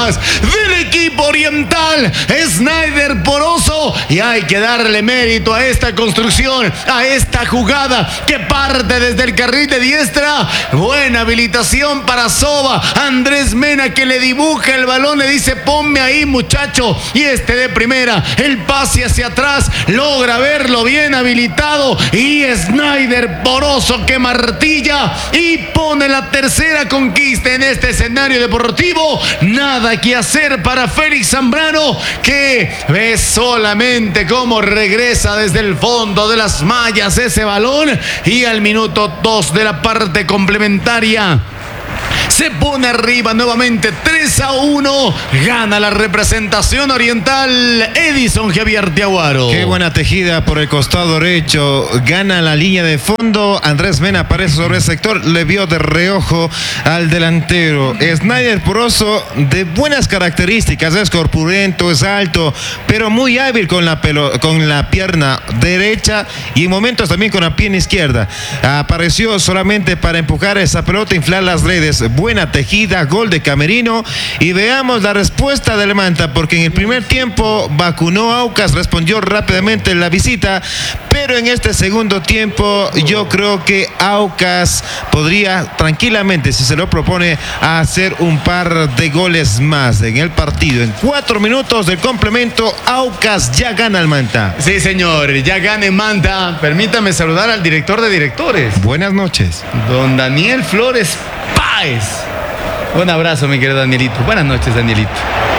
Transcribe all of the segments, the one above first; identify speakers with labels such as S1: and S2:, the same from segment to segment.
S1: fuerzas del equipo oriental, Snyder Poroso, y hay que darle mérito a esta construcción, a esta jugada que parte desde el carril de diestra. Buena habilitación para Soba. Andrés Mena, que le dibuja el balón, le dice: ponme ahí, muchacho, y de primera, el pase hacia atrás, logra verlo bien habilitado, y Snyder Poroso que martilla y pone la tercera conquista en este escenario deportivo. Nada que hacer para Félix Zambrano, que ve solamente cómo regresa desde el fondo de las mallas ese balón, y al minuto 2 de la parte complementaria se pone arriba nuevamente 3-1. Gana la representación oriental, Edison Javier Tiaguaro.
S2: Qué buena tejida por el costado derecho. Gana la línea de fondo. Andrés Mena aparece sobre el sector. Le vio de reojo al delantero. Snyder Poroso, de buenas características. Es corpulento, es alto, pero muy hábil con la pierna derecha y en momentos también con la pierna izquierda. Apareció solamente para empujar esa pelota, inflar las redes. Buena tejida, gol de Camerino. Y veamos la respuesta del Manta, porque en el primer tiempo vacunó a Aucas, respondió rápidamente la visita, pero en este segundo tiempo yo creo que Aucas podría tranquilamente, si se lo propone, hacer un par de goles más en el partido. En 4 minutos del complemento, Aucas ya gana al Manta.
S1: Sí, señor, ya gana el Manta. Permítame saludar al director de directores.
S2: Buenas noches.
S1: Don Daniel Flores Páez. Un abrazo, mi querido Danielito. Buenas noches, Danielito.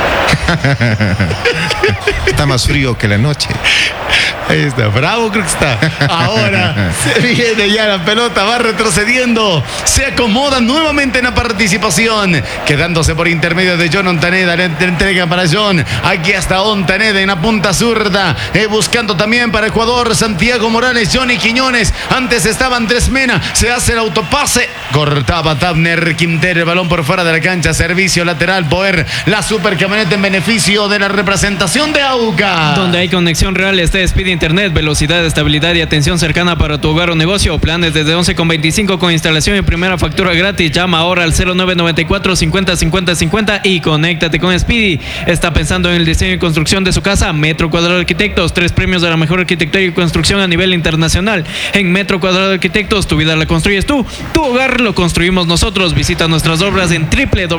S2: Está más frío que la noche.
S1: Ahí está, bravo creo que está. Ahora se viene ya la pelota, va retrocediendo, se acomoda nuevamente en la participación, quedándose por intermedio de John Ontaneda. Le entrega para John, aquí está Ontaneda en la punta zurda, buscando también para el jugador Santiago Morales, Johnny Quiñones. Antes estaba Andrés Mena, se hace el autopase, cortaba Tabner Quintero, el balón por fuera de la cancha, servicio lateral, Poer, la super camioneta en beneficio de la representación de Aucas.
S3: Donde hay conexión real, Speed Internet, velocidad, estabilidad y atención cercana para tu hogar o negocio. Planes desde 11,25 con instalación y primera factura gratis. Llama ahora al 0994 50 50 50 y conéctate con Speedy. Está pensando en el diseño y construcción de su casa. Metro Cuadrado Arquitectos, 3 premios de la mejor arquitectura y construcción a nivel internacional. En Metro Cuadrado Arquitectos, tu vida la construyes tú, tu hogar lo construimos nosotros. Visita nuestras obras en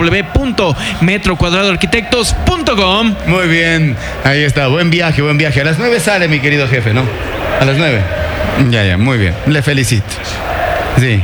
S3: www.metrocuadradoarquitectos.com.
S1: Muy bien, ahí está, buen viaje, buen viaje. A las 9 sale, mi querido jefe, ¿no? A las 9. Ya, muy bien. Le felicito. Sí.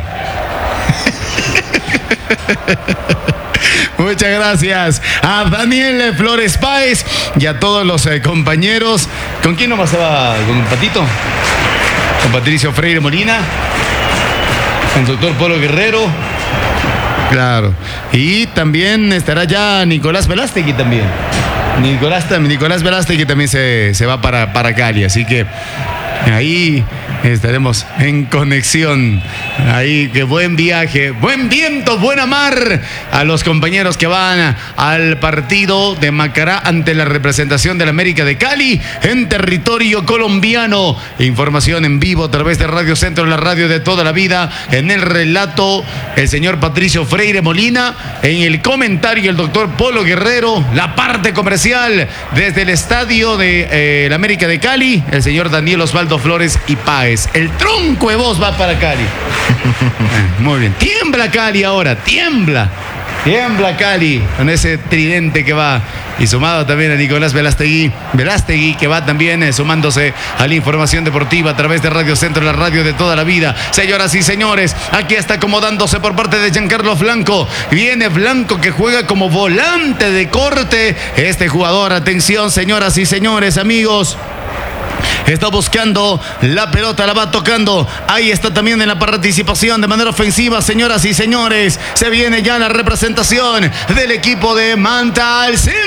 S1: Muchas gracias a Daniel Flores Páez y a todos los compañeros. ¿Con quién nomás estaba? ¿Con Patito? ¿Con Patricio Freire Molina? ¿Con el doctor Polo Guerrero? Claro. Y también estará ya Nicolás Velástegui también. Nicolás Velástegui también se va para Cali, así que ahí estaremos en conexión. Ahí, que buen viaje, buen viento, buena mar a los compañeros que van al partido de Macará ante la representación de la América de Cali en territorio colombiano. Información en vivo a través de Radio Centro, la radio de toda la vida. En el relato, el señor Patricio Freire Molina. En el comentario, el doctor Polo Guerrero. La parte comercial desde el estadio de la América de Cali, el señor Daniel Osvaldo Flores y Páez. El tronco de voz va para Cali. Muy bien. Tiembla Cali ahora, tiembla Cali con ese tridente que va. Y sumado también a Nicolás Velástegui, que va también sumándose a la información deportiva a través de Radio Centro, la radio de toda la vida. Señoras y señores, aquí está acomodándose por parte de Giancarlo Blanco. Viene Blanco, que juega como volante de corte. Este jugador, atención, señoras y señores, amigos. Está buscando la pelota, la va tocando. Ahí está también en la participación de manera ofensiva, señoras y señores. Se viene ya la representación del equipo de Manta al centro.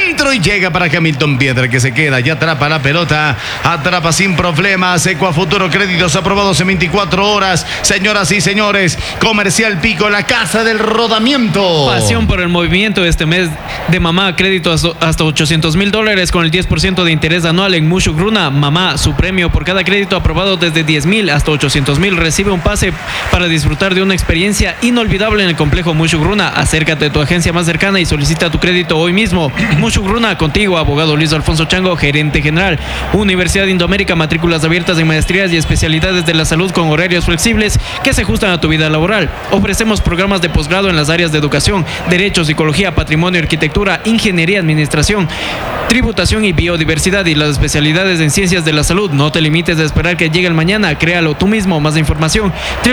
S1: centro y llega para Hamilton Piedra, que se queda y atrapa la pelota, atrapa sin problemas. Ecuafuturo Créditos aprobados en 24 horas. Señoras y señores, Comercial Pico, la casa del rodamiento.
S3: Pasión por el movimiento este mes de mamá, crédito hasta $800,000 con el 10% de interés anual en Mushugruna. Mamá, su premio por cada crédito aprobado desde 10,000 hasta 800,000. Recibe un pase para disfrutar de una experiencia inolvidable en el complejo Mushugruna. Acércate a tu agencia más cercana y solicita tu crédito hoy mismo. Mushugruna, contigo, abogado Luis Alfonso Chango, gerente general. Universidad Indoamérica, matrículas abiertas en maestrías y especialidades de la salud con horarios flexibles que se ajustan a tu vida laboral. Ofrecemos programas de posgrado en las áreas de educación, derecho, psicología, patrimonio, arquitectura, ingeniería, administración, tributación y biodiversidad, y las especialidades en ciencias de la salud. No te limites a esperar que llegue el mañana, créalo tú mismo. Más información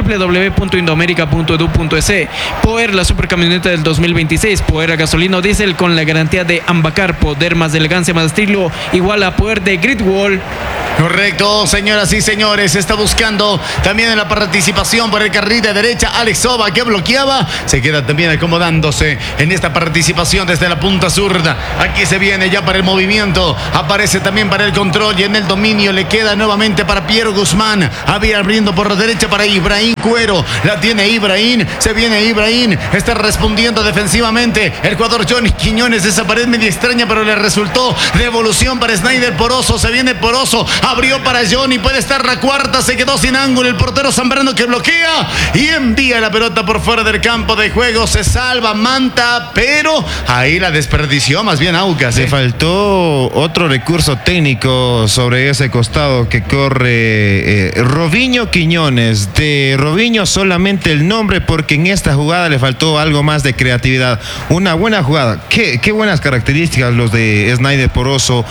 S3: www.indoamerica.edu.es. Poder, la supercamioneta del 2026, Poder a gasolina o diésel con la garantía de Ambacar. Poder más elegancia, más estilo, igual a Poder de Gridwall.
S1: Correcto, señoras y señores, está buscando también en la participación por el carril de derecha Alex Ova, que bloqueaba, se queda también acomodándose en esta participación desde la punta zurda. Aquí se viene ya para el movimiento, aparece también para el control y en el dominio le queda nuevamente para Piero Guzmán, abriendo por la derecha para Ibrahim Cuero, la tiene Ibrahim, se viene Ibrahim, está respondiendo defensivamente el jugador Johnny Quiñones, esa pared media extraña pero le resultó, devolución para Snyder Poroso, se viene Poroso, abrió para Johnny, puede estar la cuarta, se quedó sin ángulo el portero Zambrano que bloquea y envía la pelota por fuera del campo de juego. Se salva Manta, pero ahí la desperdició más bien Aucas.
S2: Le faltó otro recurso técnico sobre ese costado que corre Robinho Quiñones. De Robinho solamente el nombre, porque en esta jugada le faltó algo más de creatividad. Una buena jugada. Qué buenas características los de Snyder Poroso.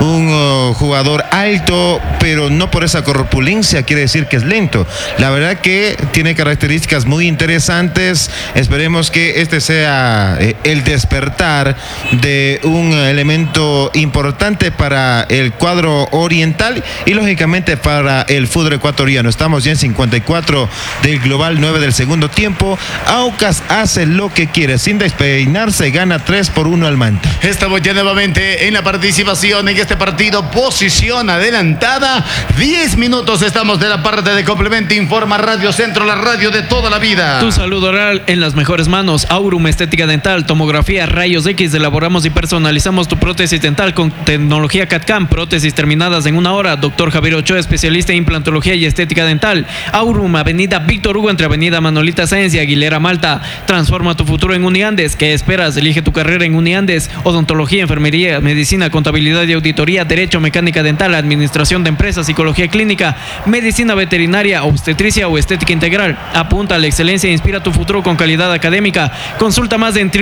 S2: Un jugador alto, pero no por esa corpulencia quiere decir que es lento. La verdad que tiene características muy interesantes. Esperemos que este sea el despertar de un elemento importante para el cuadro oriental y lógicamente para el fútbol ecuatoriano. Estamos ya en 54 del global, 9 del segundo tiempo. Aucas hace lo que quiere, sin despeinarse, gana 3-1 al Manta.
S1: Estamos ya nuevamente en la participación en este partido, posición adelantada, 10 minutos estamos de la parte de complemento. Informa Radio Centro, la radio de toda la vida.
S3: Tu salud oral en las mejores manos. Aurum Estética Dental, tomografía, rayos X, elaboramos y personalizamos tu prótesis dental con tecnología CAD/CAM, prótesis terminadas en 1 hora. Doctor Javier Ochoa, especialista en implantología y estética dental. Aurum, avenida Víctor Hugo, entre avenida Manolita Sáenz y Aguilera Malta. Transforma tu futuro en Uniandes. ¿Qué esperas? Elige tu carrera en Uniandes. Odontología, enfermería, medicina, contabilidad y auditoría, derecho, mecánica dental, administración de empresas, psicología clínica, medicina veterinaria, obstetricia o estética integral. Apunta a la excelencia e inspira tu futuro con calidad académica. Consulta más en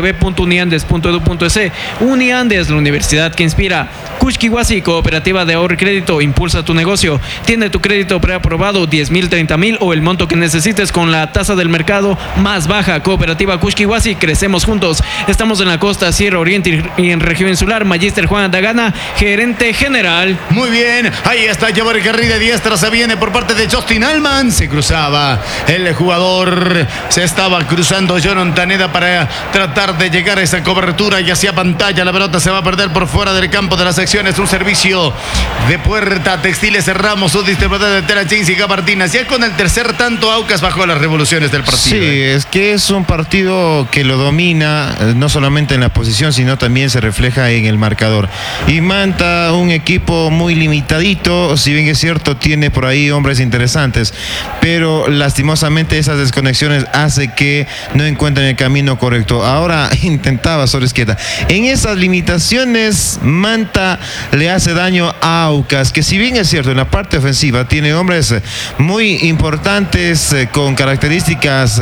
S3: www.uniandes.edu.es. Uniandes, la universidad que inspira. Kushkiwasi, cooperativa de ahorro y crédito, impulsa tu negocio. Tiene tu crédito preaprobado, 10,000, 30,000 o el monto que necesites con la tasa del mercado más baja. Cooperativa Kushkiwasi, crecemos juntos. Estamos en la costa, Sierra Oriente y en región insular. Magister Juan Dagana, gerente general.
S1: Muy bien, ahí está, lleva el carril de diestra, se viene por parte de Justin Allman, se cruzaba el jugador, se estaba cruzando Jonon Taneda para tratar de llegar a esa cobertura y hacia pantalla, la pelota se va a perder por fuera del campo de las secciones. Un servicio de Puerta Textiles Ramos, su distribuidor de tela jeans y gabardinas. Ya con el tercer tanto, Aucas bajó las revoluciones del partido.
S2: Sí, es que es un partido que lo domina, no solamente en la posición, sino también se refleja en el marcador. Y Manta, un equipo muy limitadito, si bien es cierto, tiene por ahí hombres interesantes, pero lastimosamente esas desconexiones hace que no encuentren el camino correcto. Ahora intentaba sobre izquierda. En esas limitaciones, Manta le hace daño a Aucas, que si bien es cierto, en la parte ofensiva tiene hombres muy importantes, con características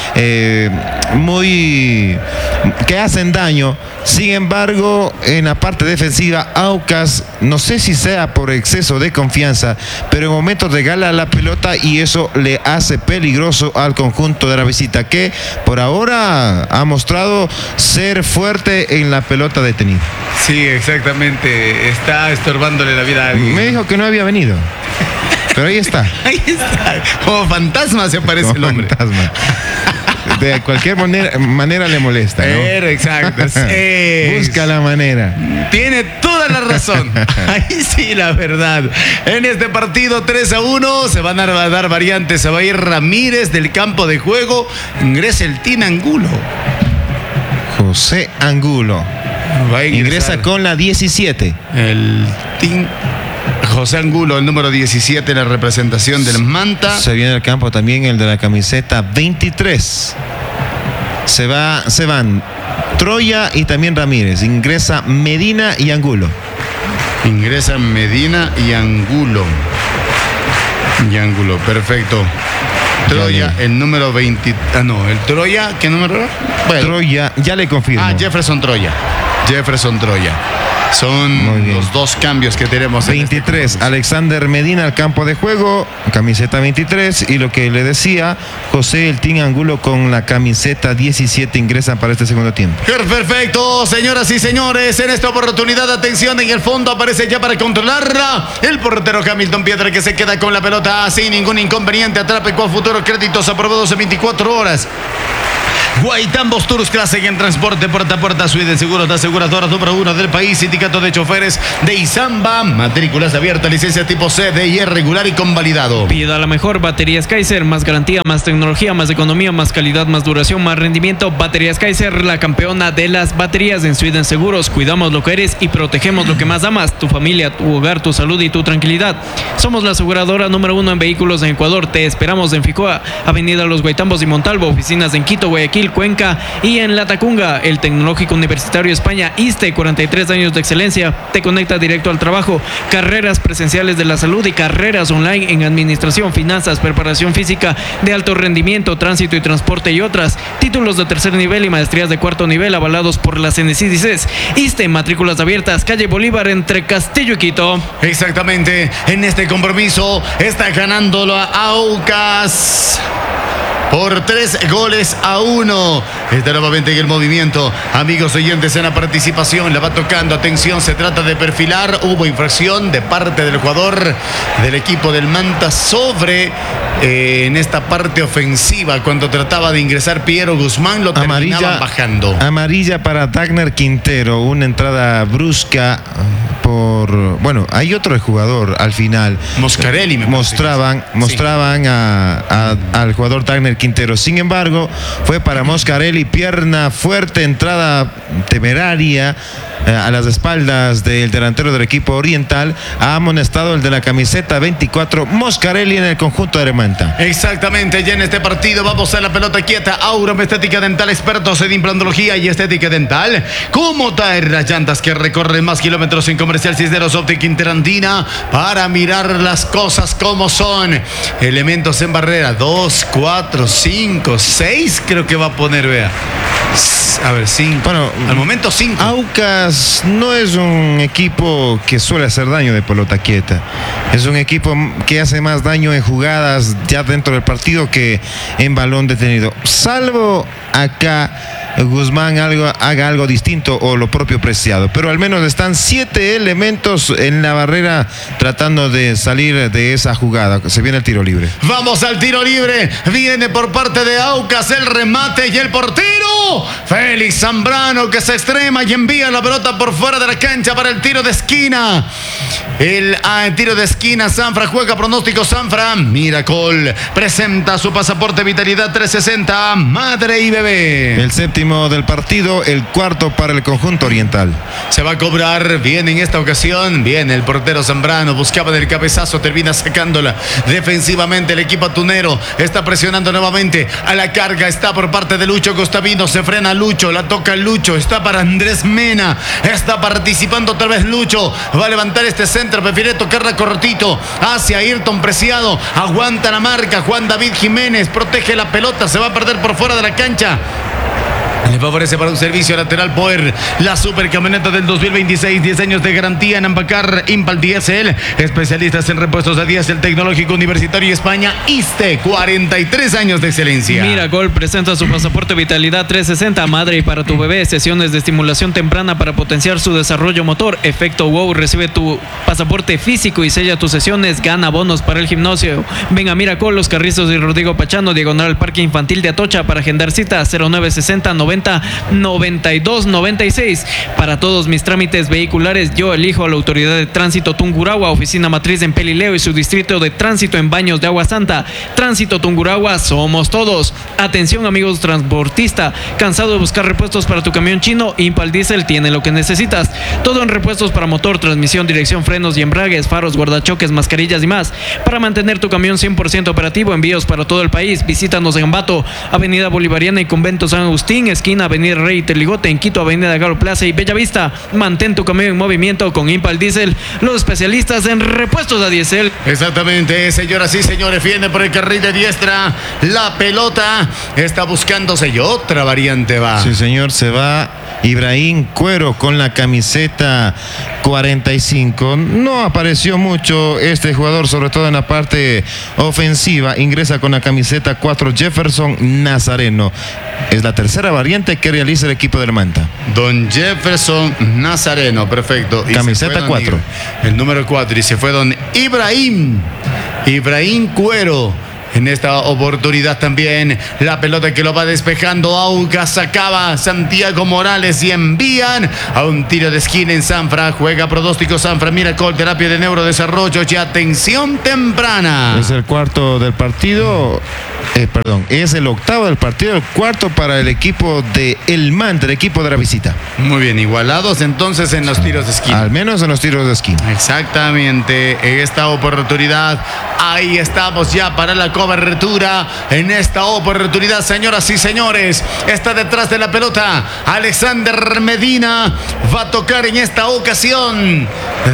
S2: muy que hacen daño. Sin embargo, en la parte defensiva, Aucas, no sé si sea por exceso de confianza, pero en momentos regala la pelota y eso le hace peligroso al conjunto de la visita, que por ahora ha mostrado ser fuerte en la pelota detenida.
S1: Sí, exactamente, está estorbándole la vida a alguien.
S2: Me dijo que no había venido, pero ahí está.
S1: Ahí está, como fantasma se aparece el hombre.
S2: Fantasma. de cualquier manera le molesta, ¿no?
S1: Exacto.
S2: Busca la manera.
S1: Tiene toda la razón. Ahí sí, la verdad. En este partido 3-1 se van a dar variantes. Se va a ir Ramírez del campo de juego. Ingresa el Tin Angulo.
S2: José Angulo. Ingresa con la 17.
S1: El Tin José Angulo, el número 17, la representación del Manta.
S2: Se viene al campo también el de la camiseta 23. Se van Troya y también Ramírez. Ingresa Medina y Angulo.
S1: Ingresan Medina y Angulo. Perfecto. Troya, el número 20. El Troya, ¿qué número era?
S2: Bueno. Troya, ya le confirmo.
S1: Jefferson Troya. Son los dos cambios que tenemos.
S2: 23, Alexander Medina al campo de juego, camiseta 23. Y lo que le decía, José el Tin Angulo con la camiseta 17 ingresan para este segundo tiempo.
S1: Perfecto, señoras y señores. En esta oportunidad, atención, en el fondo aparece ya para controlarla el portero Hamilton Piedra, que se queda con la pelota sin ningún inconveniente. Atrape con Futuro Créditos aprobados en 24 horas. Guaitambos Tours Classic en transporte puerta a puerta. Sweden Seguros, la aseguradora número 1 del país. Sindicato de choferes de Izamba. Matrículas abiertas, licencia tipo C, DI regular y convalidado.
S3: Pida la mejor. Baterías Kaiser. Más garantía, más tecnología, más economía, más calidad, más duración, más rendimiento. Baterías Kaiser, la campeona de las baterías en Sweden Seguros. Cuidamos lo que eres y protegemos lo que más amas. Tu familia, tu hogar, tu salud y tu tranquilidad. Somos la aseguradora número 1 en vehículos en Ecuador. Te esperamos en Ficoa, Avenida Los Guaitambos y Montalvo. Oficinas en Quito, Guayaquil, Cuenca y en Latacunga. El Tecnológico Universitario España, ISTE, 43 años de excelencia, te conecta directo al trabajo. Carreras presenciales de la salud y carreras online en administración, finanzas, preparación física de alto rendimiento, tránsito y transporte y otras. Títulos de tercer nivel y maestrías de cuarto nivel avalados por la CENESID-ICES. ISTE, matrículas abiertas, calle Bolívar entre Castillo y Quito.
S1: Exactamente, en este compromiso está ganando la Aucas por 3-1. Está nuevamente en el movimiento. Amigos oyentes, en la participación la va tocando. Atención, se trata de perfilar. Hubo infracción de parte del jugador del equipo del Manta sobre en esta parte ofensiva. Cuando trataba de ingresar Piero Guzmán, lo terminaban bajando.
S2: Amarilla para Dagner Quintero. Una entrada brusca bueno, hay otro jugador al final.
S1: Moscarelli me
S2: mostraban al jugador Dagner Quintero. Sin embargo, fue para Moscarelli, pierna fuerte, entrada temeraria a las espaldas del delantero del equipo oriental. Ha amonestado el de la camiseta 24, Moscarelli, en el conjunto de Manta.
S1: Exactamente, ya en este partido vamos a la pelota quieta. Aurum Estética Dental, expertos en implantología y estética dental. ¿Cómo traer las llantas que recorren más kilómetros en Comercial Cisneros Óptica Interandina para mirar las cosas como son? Elementos en barrera, 2, 4, 5, 6 creo que va a poner, vea. A ver, 5.
S2: Bueno,
S1: al momento 5.
S2: Aucas no es un equipo que suele hacer daño de pelota quieta. Es un equipo que hace más daño en jugadas ya dentro del partido que en balón detenido. Salvo acá Guzmán haga algo distinto o lo propio Preciado. Pero al menos están 7 elementos en la barrera tratando de salir de esa jugada. Se viene el tiro libre.
S1: Vamos al tiro libre. Viene por parte de Aucas el remate y el portero Félix Zambrano, que se extrema y envía la pelota por fuera de la cancha para el tiro de esquina. El tiro de esquina. Sanfra juega pronóstico. Sanfra Miracol presenta su pasaporte Vitalidad 360 madre y bebé.
S2: El séptimo del partido, el cuarto para el conjunto oriental.
S1: Se va a cobrar bien en esta ocasión. Bien, el portero Zambrano buscaba del cabezazo, termina sacándola defensivamente. El equipo tunero está presionando nuevamente a la carga. Está por parte de Lucho Gustavino. Se frena Lucho, la toca Lucho. Está para Andrés Mena. Está participando otra vez Lucho. Va a levantar este centro. Prefiere tocarla cortito hacia Ayrton Preciado. Aguanta la marca Juan David Jiménez. Protege la pelota. Se va a perder por fuera de la cancha. Le favorece para un servicio lateral Power, la supercamioneta del 2026, 10 años de garantía en Ambacar, Impal Diesel, especialistas en repuestos de diésel tecnológico universitario España, ISTE, 43 años de excelencia.
S3: Miracol presenta su pasaporte Vitalidad 360, madre y para tu bebé, sesiones de estimulación temprana para potenciar su desarrollo motor. Efecto WOW, recibe tu pasaporte físico y sella tus sesiones, gana bonos para el gimnasio. Ven a Miracol, Los Carrizos y Rodrigo Pachano, diagonal al Parque Infantil de Atocha, para agendar cita 0960 90 92 96. Para todos mis trámites vehiculares, yo elijo a la Autoridad de Tránsito Tungurahua, oficina matriz en Pelileo y su distrito de tránsito en Baños de Agua Santa. Tránsito Tungurahua, somos todos. Atención amigos transportista, ¿cansado de buscar repuestos para tu camión chino? Impal Diesel tiene lo que necesitas. Todo en repuestos para motor, transmisión, dirección, frenos y embragues, faros, guardachoques, mascarillas y más. Para mantener tu camión 100% operativo, envíos para todo el país. Visítanos en Ambato, Avenida Bolivariana y Convento San Agustín, esquina Avenida Rey Teligote, en Quito, Avenida Galo Plaza y Bellavista. Mantén tu camión en movimiento con Impal Diesel, los especialistas en repuestos a diésel.
S1: Exactamente, señoras y señores, viene por el carril de diestra, la pelota está buscándose y otra variante va.
S2: Sí, señor, se va Ibrahim Cuero con la camiseta 45. No apareció mucho este jugador, sobre todo en la parte ofensiva. Ingresa con la camiseta 4 Jefferson Nazareno. Es la tercera variante que realiza el equipo del Manta.
S1: Don Jefferson Nazareno, perfecto. Y
S2: camiseta 4.
S1: El número 4, y se fue don Ibrahim Cuero. En esta oportunidad también la pelota que lo va despejando Aucas, sacaba Santiago Morales y envían a un tiro de esquina en Sanfra. Juega pronóstico Sanfra, Miracol, terapia de neurodesarrollo y atención temprana.
S2: Es el cuarto del partido, es el octavo del partido, el cuarto para el equipo de El Manta, el equipo de la visita.
S1: Muy bien, igualados entonces en los tiros de esquina.
S2: Al menos en los tiros de esquina.
S1: Exactamente, en esta oportunidad, ahí estamos ya para la cobertura. En esta oportunidad, señoras y señores, está detrás de la pelota Alexander Medina, va a tocar en esta ocasión.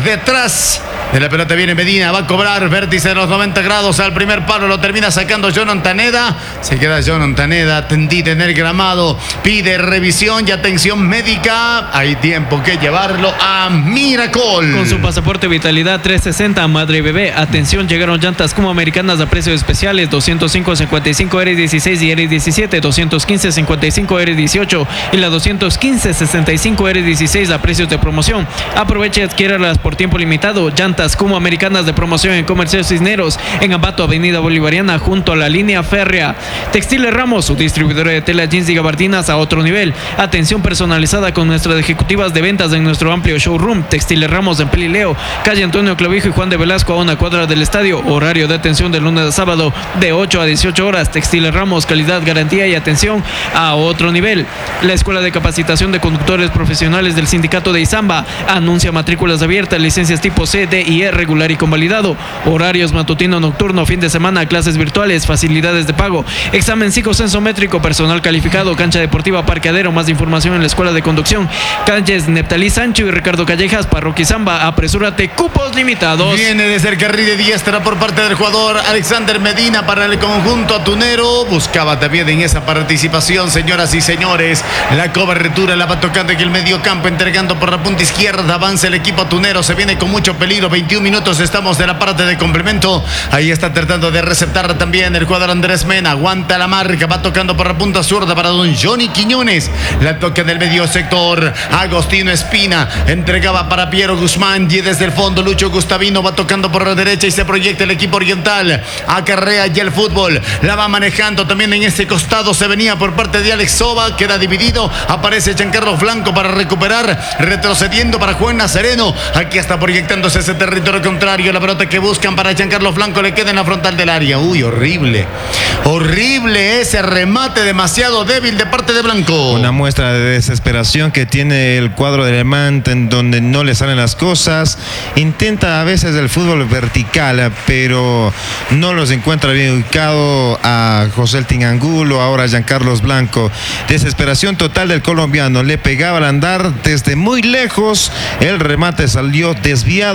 S1: Detrás de la pelota viene Medina, va a cobrar vértice de los 90 grados al primer palo, lo termina sacando John Ontaneda. Se queda John Ontaneda tendido en el gramado, pide revisión y atención médica. Hay tiempo que llevarlo a Miracol.
S3: Con su pasaporte Vitalidad 360, madre y bebé, atención, llegaron llantas como americanas a precios especiales, 205 55 R16 y R17, 215 55 R18 y la 215 65 R16 a precios de promoción. Aproveche y adquiéralas por tiempo limitado. Llantas como americanas de promoción en Comercio Cisneros, en Ambato, Avenida Bolivariana, junto a la línea férrea. Textiles Ramos, su distribuidora de tela, jeans y gabardinas a otro nivel. Atención personalizada con nuestras ejecutivas de ventas en nuestro amplio showroom. Textiles Ramos en Pelileo, calle Antonio Clavijo y Juan de Velasco, a una cuadra del estadio. Horario de atención de lunes a sábado de 8 a 18 horas. Textiles Ramos, calidad, garantía y atención a otro nivel. La Escuela de Capacitación de Conductores Profesionales del Sindicato de Izamba anuncia matrículas abiertas, licencias tipo C, D y E regular y convalidado. Horarios matutino, nocturno, fin de semana, clases virtuales, facilidades de pago, examen psicosensométrico, personal calificado, cancha deportiva, parqueadero. Más información en la Escuela de Conducción. Calles Neptalí Sancho y Ricardo Callejas, Parroquia Izamba. Apresúrate, cupos limitados.
S1: Viene desde el carril de diestra por parte del jugador Alexander Medina para el conjunto atunero. Buscaba también en esa participación, señoras y señores, la cobertura, la va tocando en el medio campo, entregando por la punta izquierda. Avanza el equipo atunero, se viene con mucho peligro. 21 minutos estamos de la parte de complemento. Ahí está tratando de receptar también el jugador Andrés Mena. Aguanta la marca, va tocando por la punta zurda para don Johnny Quiñones. La toca del medio sector Agostino Espina, entregaba para Piero Guzmán y desde el fondo Lucho Gustavino va tocando por la derecha y se proyecta el equipo oriental. Acarrea ya el fútbol, la va manejando también en este costado. Se venía por parte de Alex Soba, queda dividido. Aparece Giancarlo Blanco para recuperar, retrocediendo para Juan Nazareno. Aquí está proyectándose ese territorio contrario. La pelota que buscan para Giancarlo Blanco le queda en la frontal del área. Uy, horrible. Horrible ese remate, demasiado débil de parte de Blanco.
S2: Una muestra de desesperación que tiene el cuadro del Manta, en donde no le salen las cosas. Intenta a veces el fútbol vertical, pero no los encuentra bien ubicado a José Eltin Angulo, ahora a Giancarlo Blanco. Desesperación total del colombiano. Le pegaba al andar desde muy lejos. El remate salió desviado por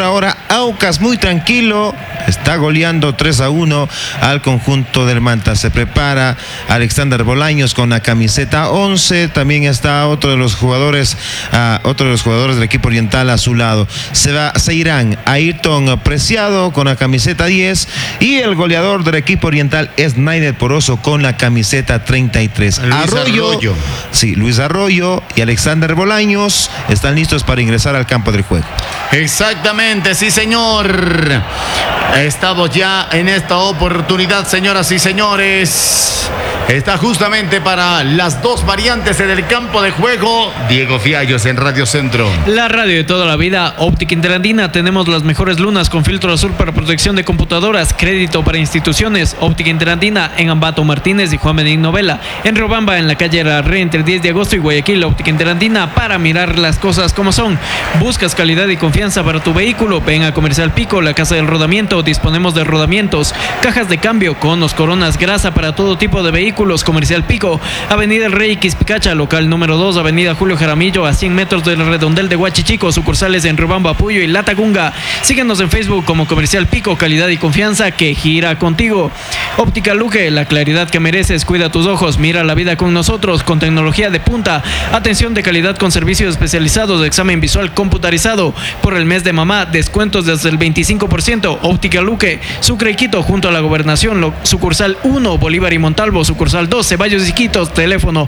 S2: ahora Aucas muy tranquilo, está goleando 3-1 al conjunto del Manta. Se prepara Alexander Bolaños con la camiseta 11, también está otro de los jugadores del equipo oriental a su lado. Se irán Ayrton Preciado con la camiseta 10 y el goleador del equipo oriental es Snyder Poroso con la camiseta 33. Luis Arroyo y Alexander Bolaños están listos para ingresar al campo del juego.
S1: Exactamente, sí señor. Estamos ya en esta oportunidad, señoras y señores. Está justamente para las dos variantes en el campo de juego. Diego Fiallos en Radio Centro.
S3: La radio de toda la vida. Óptica Interandina. Tenemos las mejores lunas con filtro azul para protección de computadoras. Crédito para instituciones. Óptica Interandina en Ambato Martínez y Juan Benigno Vela. En Robamba, en la calle Arre, entre 10 de agosto y Guayaquil. Óptica Interandina para mirar las cosas como son. Buscas calidad y confianza para tu vehículo. Ven a Comercial Pico, la casa del rodamiento. Disponemos de rodamientos, cajas de cambio, conos, coronas, grasa para todo tipo de vehículos. Comercial Pico, Avenida El Rey Quispicacha, local número 2, Avenida Julio Jaramillo, a 100 metros del redondel de Huachichico, sucursales en Rubamba, Puyo y Latacunga. Síguenos en Facebook como Comercial Pico, calidad y confianza que gira contigo. Óptica Luque, la claridad que mereces, cuida tus ojos, mira la vida con nosotros, con tecnología de punta, atención de calidad con servicios especializados de examen visual computarizado. Por el mes de mamá, descuentos desde el 25%. Óptica Luque, Sucre y Quito, junto a la Gobernación, sucursal 1, Bolívar y Montalvo, sucursal 2, Ceballos y Quitos, teléfono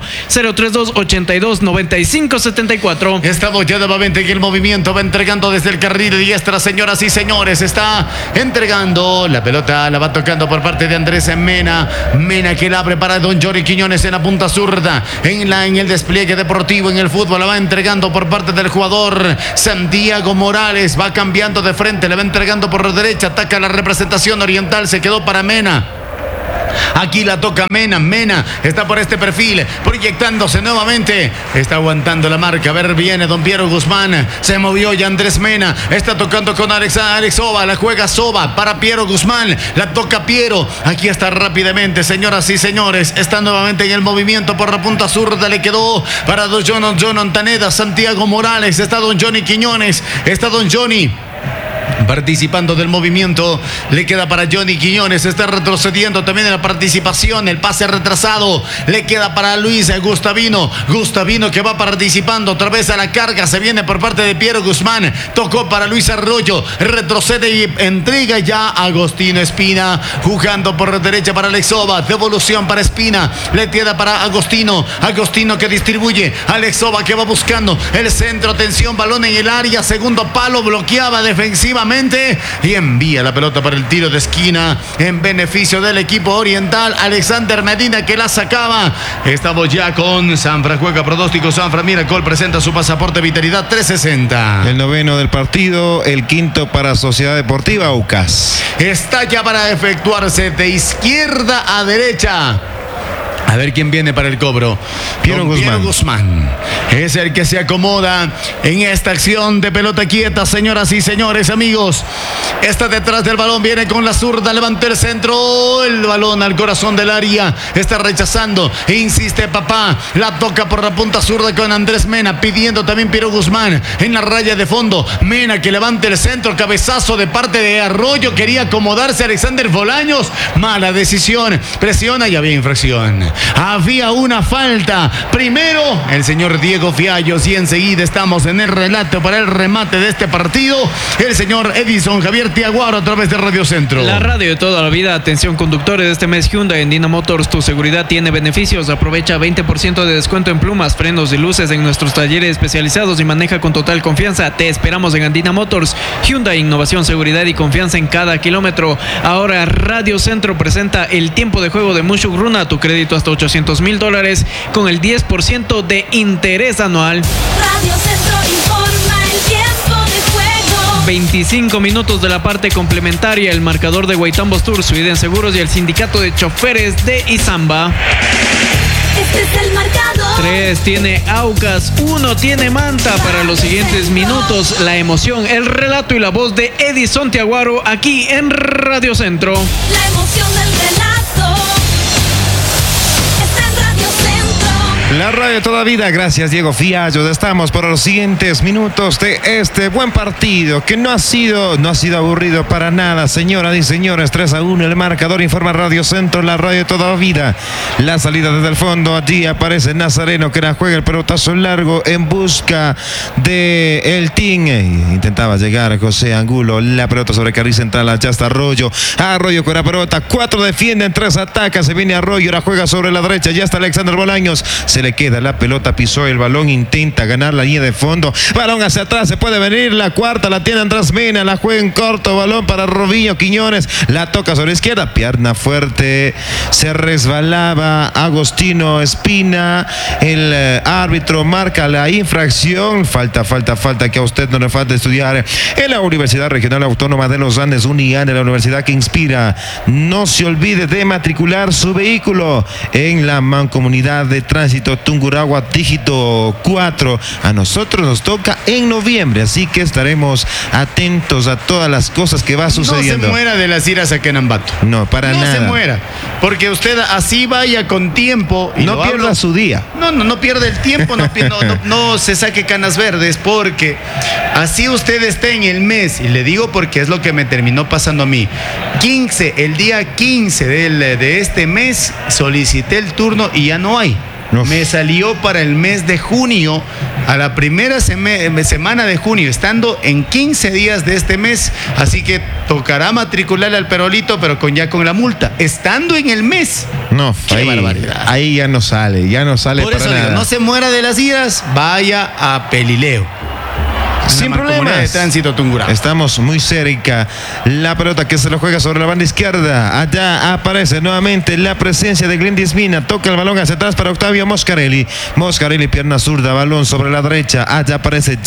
S3: 032-82-95-74.
S1: Estamos ya nuevamente en el movimiento, va entregando desde el carril de diestra, señoras y señores, está entregando la pelota, la va tocando por parte de Andrés Mena, que la abre para don Johnny Quiñones en la punta zurda, en el despliegue deportivo, en el fútbol, la va entregando por parte del jugador Santiago Morales, va cambiando de frente, le va entregando por derecha, ataca la representación oriental, se quedó para Mena. Aquí la toca Mena está por este perfil, proyectándose nuevamente, está aguantando la marca, a ver, viene don Piero Guzmán, se movió ya Andrés Mena, está tocando con Alex Soba, la juega Soba para Piero Guzmán, la toca Piero, aquí está rápidamente, señoras y señores, está nuevamente en el movimiento por la punta zurda, le quedó para don John Ontaneda, Santiago Morales, está don Johnny Quiñones, está don Johnny participando del movimiento, le queda para Johnny Quiñones, está retrocediendo también en la participación, el pase retrasado, le queda para Luis Gustavino que va participando otra vez a la carga, se viene por parte de Piero Guzmán, tocó para Luis Arroyo, retrocede y entrega ya a Agostino Espina, jugando por derecha para Alex Soba, devolución para Espina, le queda para Agostino que distribuye, Alex Soba que va buscando el centro, atención, balón en el área, segundo palo, bloqueaba defensivamente y envía la pelota para el tiro de esquina en beneficio del equipo oriental. Alexander Medina que la sacaba. Estamos ya con Sanfra, juega pronóstico Sanfra Miracol, presenta su pasaporte Vitalidad 360.
S2: El noveno del partido, el quinto para Sociedad Deportiva Aucas.
S1: Está ya para efectuarse de izquierda a derecha. A ver quién viene para el cobro. Piero Guzmán es el que se acomoda en esta acción de pelota quieta, señoras y señores, amigos. Está detrás del balón, viene con la zurda, levanta el centro, el balón al corazón del área, está rechazando, insiste papá, la toca por la punta zurda con Andrés Mena, pidiendo también Piero Guzmán en la raya de fondo. Mena que levanta el centro, cabezazo de parte de Arroyo, quería acomodarse Alexander Bolaños, mala decisión, presiona y había infracción. Había una falta. Primero el señor Diego Fiallos y enseguida estamos en el relato para el remate de este partido. El señor Edison Javier Tiaguaro a través de Radio Centro.
S3: La radio de toda la vida. Atención conductores, de este mes Hyundai en Dina Motors, tu seguridad tiene beneficios. Aprovecha 20% de descuento en plumas, frenos y luces en nuestros talleres especializados y maneja con total confianza. Te esperamos en Andina Motors. Hyundai, innovación, seguridad y confianza en cada kilómetro. Ahora Radio Centro presenta el tiempo de juego de Mushuk Runa, tu crédito hasta $800,000 con el 10% de interés anual.
S4: Radio Centro informa el tiempo de juego.
S3: 25 minutos de la parte complementaria, el marcador de Guaitambos Tour, Sweden Seguros y el sindicato de choferes de Izamba.
S4: Este es el marcador.
S3: 3 tiene Aucas, 1 tiene Manta. Para los siguientes minutos, la emoción, el relato y la voz de Edison Tiaguaro aquí en Radio Centro.
S4: La emoción del relato está en Radio Centro.
S2: La radio toda vida, gracias Diego Fiallos. Estamos por los siguientes minutos de este buen partido que no ha sido aburrido para nada, señoras y señores. 3-1 el marcador, informa Radio Centro, la radio toda vida. La salida desde el fondo, allí aparece Nazareno que la juega el pelotazo largo en busca de el team. Intentaba llegar a José Angulo, la pelota sobre carril central, allá está Arroyo con la pelota, 4 defienden, 3 atacan, se viene Arroyo, la juega sobre la derecha, ya está Alexander Bolaños, se le queda la pelota, pisó el balón, intenta ganar la línea de fondo, balón hacia atrás, se puede venir la cuarta, la tiene Andrés Mena, la juega en corto, balón para Robinho Quiñones, la toca sobre la izquierda, pierna fuerte, se resbalaba Agostino Espina, el árbitro marca la infracción, falta que a usted no le falta estudiar en la Universidad Regional Autónoma de los Andes, UNIAN, la universidad que inspira. No se olvide de matricular su vehículo en la Mancomunidad de Tránsito Tungurahua Dígito 4. A nosotros nos toca en noviembre, así que estaremos atentos a todas las cosas que va sucediendo.
S1: No se muera de las iras acá en Ambato.
S2: No, para nada.
S1: No se muera, porque usted así vaya con tiempo y
S2: no pierda su día.
S1: No pierde el tiempo, no se saque canas verdes, porque así usted esté en el mes, y le digo porque es lo que me terminó pasando a mí. El día 15 de este mes solicité el turno y ya no hay. Me salió para el mes de junio, a la primera semana de junio, estando en 15 días de este mes, así que tocará matricularle al Perolito, pero con la multa, estando en el mes.
S2: No, ahí ya no sale
S1: Por
S2: para
S1: eso
S2: nada.
S1: digo, no se muera de las iras, vaya a Pelileo.
S2: Sin problemas.
S1: De Tránsito Tungurahua.
S2: Estamos muy cerca. La pelota que se lo juega sobre la banda izquierda. Allá aparece nuevamente la presencia de Glendis Mina. Toca el balón hacia atrás para Octavio Moscarelli. Moscarelli, pierna zurda, balón sobre la derecha. Allá aparece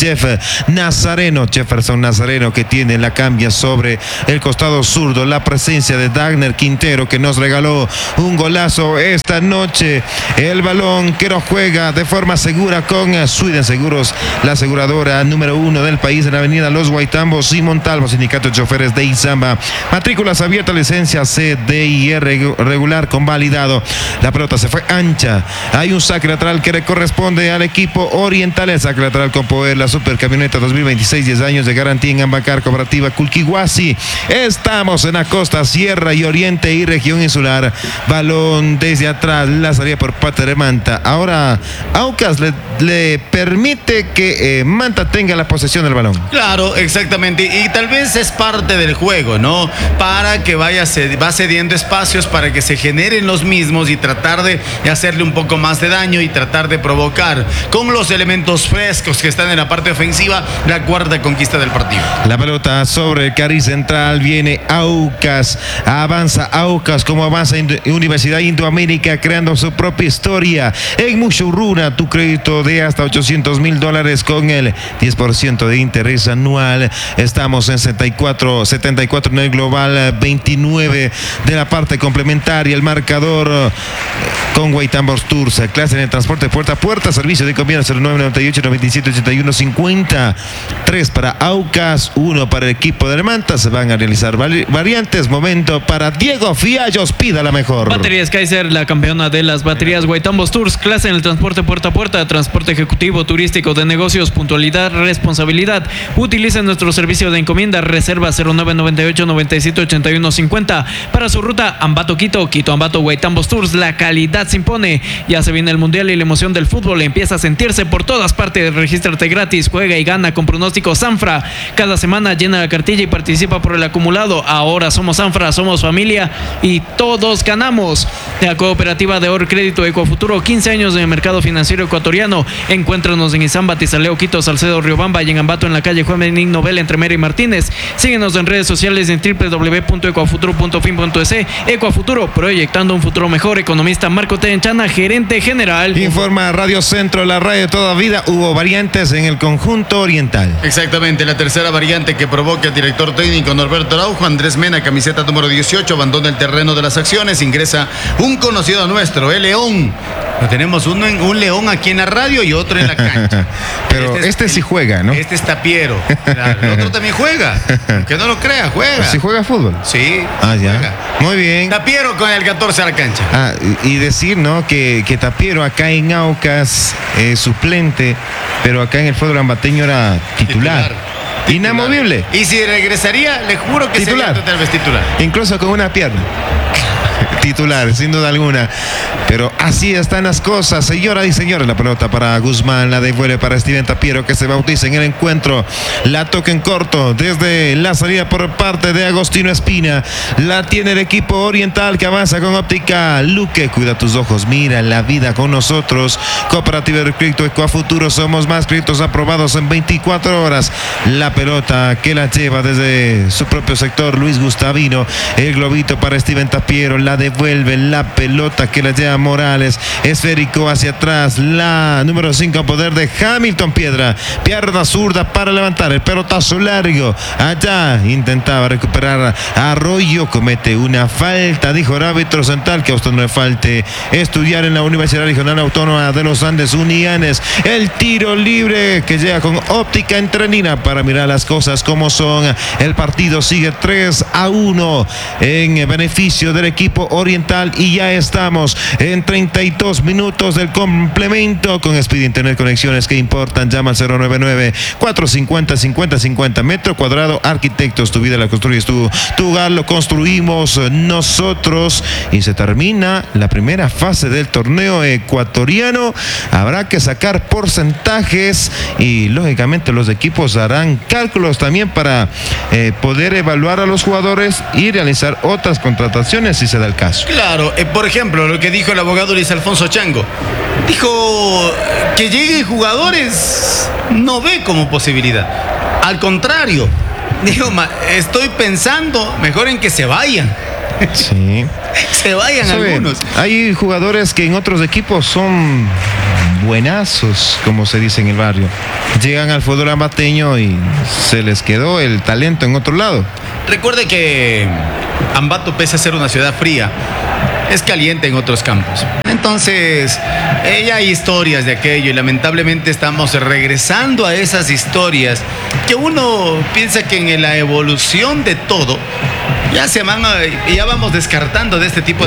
S2: Jefferson Nazareno, que tiene la cambia sobre el costado zurdo. La presencia de Dagner Quintero, que nos regaló un golazo esta noche. El balón que lo juega de forma segura con Sweden Seguros, la aseguradora número 1 del país, en la avenida Los Guaitambos y Montalvo, sindicato de choferes de Izamba. Matrículas abiertas, licencia CDI regular convalidado. La pelota se fue ancha. Hay un saque lateral que le corresponde al equipo oriental. El saque lateral con poder la supercamioneta 2026, 10 años de garantía en Ambacar, Cooperativa Culquihuasi. Estamos en la costa, sierra y oriente y región insular. Balón desde atrás, la salida por parte de Manta. Ahora Aucas le permite que Manta tenga la posesión del balón.
S1: Claro, exactamente, y tal vez es parte del juego, ¿no? Para que va cediendo espacios para que se generen los mismos y tratar de hacerle un poco más de daño y tratar de provocar con los elementos frescos que están en la parte ofensiva la cuarta conquista del partido. La
S2: pelota sobre el carril central, viene Aucas, avanza Aucas como avanza Universidad Indoamérica, creando su propia historia. En Mushurruna, tu crédito de hasta $800,000 con el 10% de interés anual. Estamos en 74 en el global, 29 de la parte complementaria. El marcador con Guaitambos Tours, clase en el transporte puerta a puerta, servicio de comida 0998 97 81 50. 3 para Aucas, 1 para el equipo de Manta. Se van a realizar variantes. Momento para Diego Fiallos, pida la mejor.
S3: Baterías Kaiser, la campeona de las baterías. Guaitambos Tours, clase en el transporte puerta a puerta, transporte ejecutivo, turístico, de negocios, puntualidad, responsabilidad. Utilicen nuestro servicio de encomienda. Reserva 0998 97 81 50. Para su ruta Ambato Quito, Quito Ambato, Guaitambos Tours, la calidad se impone. Ya se viene el mundial y la emoción del fútbol empieza a sentirse por todas partes. Regístrate gratis, juega y gana con pronóstico Sanfra. Cada semana llena la cartilla y participa por el acumulado. Ahora somos Sanfra, somos familia y todos ganamos. La cooperativa de ahorro crédito Ecuafuturo, 15 años en el mercado financiero ecuatoriano. Encuéntranos en Izamba, Tizaleo, Quito, Salcedo, Riobamba y en Ambato, en la calle Juan Benín Nobel, entre Mera y Martínez. Síguenos en redes sociales en www.ecuafuturo.fin.es. Ecuafuturo, proyectando un futuro mejor. Economista Marco Terenchana, gerente general.
S2: Informa Radio Centro, la radio de toda vida. Hubo variantes en el conjunto oriental.
S1: Exactamente, la tercera variante que provoca el director técnico Norberto Araujo. Andrés Mena, camiseta número 18, abandona el terreno de las acciones. Ingresa un conocido nuestro, el León. Tenemos un León aquí en la radio y otro en la cancha.
S2: Pero este sí juega, ¿no? ¿no?
S1: Este es Tapiero. Claro, el otro también juega. Que no lo crea, juega.
S2: ¿Sí juega fútbol?
S1: Sí.
S2: Ah, ya.
S1: Juega.
S2: Muy bien.
S1: Tapiero con el 14 a la cancha.
S2: Ah, y decir, ¿no? Que Tapiero acá en Aucas suplente, pero acá en el fútbol ambateño era titular. Inamovible.
S1: Y si regresaría, le juro que
S2: Titular.
S1: sería tal vez titular.
S2: Incluso con una pierna. Titular, sin duda alguna. Pero así están las cosas, señoras y señores. La pelota para Guzmán, la devuelve para Steven Tapiero, que se bautiza en el encuentro. La toca en corto desde la salida por parte de Agostino Espina. La tiene el equipo oriental que avanza con óptica Luque. Cuida tus ojos, mira la vida con nosotros. Cooperativa de Crédito Ecuafuturo, somos más créditos aprobados en 24 horas. La pelota que la lleva desde su propio sector Luis Gustavino. El globito para Steven Tapiero, la devuelve, la pelota que la lleva Morales, esférico hacia atrás, la número 5 a poder de Hamilton Piedra, pierna zurda para levantar el pelotazo largo, allá intentaba recuperar Arroyo, comete una falta, dijo el árbitro central, que a usted no le falte estudiar en la Universidad Regional Autónoma de los Andes Unianes. El tiro libre que llega con óptica entrenina para mirar las cosas como son. El partido sigue 3-1 en beneficio del equipo oriental y ya estamos en 32 minutos del complemento con Speed Internet, conexiones que importan. Llama al 099-450-5050, metro cuadrado. Arquitectos, tu vida la construyes tú, tu hogar lo construimos nosotros. Y se termina la primera fase del torneo ecuatoriano. Habrá que sacar porcentajes y lógicamente los equipos harán cálculos también para poder evaluar a los jugadores y realizar otras contrataciones si se da el caso.
S1: Claro, por ejemplo, lo que dijo el abogado Luis Alfonso Chango. Dijo que lleguen jugadores, no ve como posibilidad. Al contrario, dijo, estoy pensando mejor en que se vayan.
S2: Sí.
S1: Se vayan algunos.
S2: Hay jugadores que en otros equipos son buenazos, como se dice en el barrio. Llegan al fútbol ambateño y se les quedó el talento en otro lado.
S1: Recuerde que Ambato, pese a ser una ciudad fría, es caliente en otros campos. Entonces, ya hay historias de aquello y lamentablemente estamos regresando a esas historias que uno piensa que en la evolución de todo ya vamos descartando de este tipo